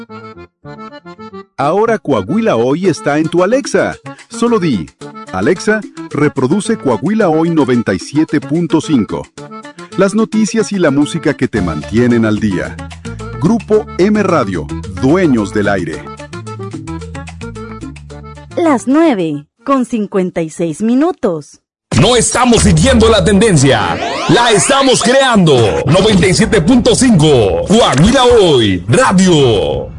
Ahora Coahuila Hoy está en tu Alexa. Solo di, Alexa, reproduce Coahuila Hoy 97.5. Las noticias y la música que te mantienen al día. Grupo M Radio, dueños del aire. Las 9:56. No estamos siguiendo la tendencia, la estamos creando. 97.5, Coahuila Hoy, Radio.